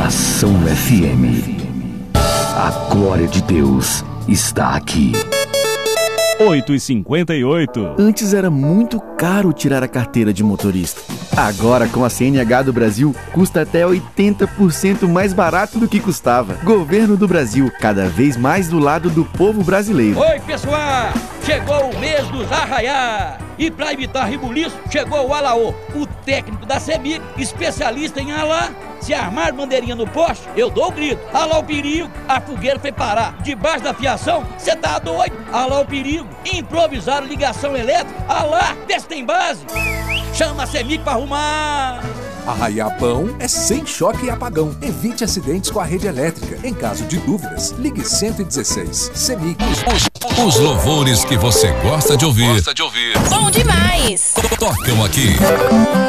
Ação FM. A glória de Deus está aqui. 8h58. Antes era muito caro tirar a carteira de motorista. Agora, com a CNH do Brasil, custa até 80% mais barato do que custava. Governo do Brasil, cada vez mais do lado do povo brasileiro. Oi, pessoal! Chegou o mês dos arraiá! E para evitar rebuliço, chegou o Alaô, o técnico da CEMIG, especialista em alá. Se armar bandeirinha no poste, eu dou o grito. Alá o perigo, a fogueira foi parar. Debaixo da fiação, cê tá doido? Alá o perigo, improvisaram ligação elétrica. Alá, vê se tem base. Chama a CEMIG pra arrumar. Arraiar pão é sem choque e apagão. Evite acidentes com a rede elétrica. Em caso de dúvidas, ligue 116. CEMIG. Os louvores que você gosta de ouvir. Bom demais! Tocam aqui.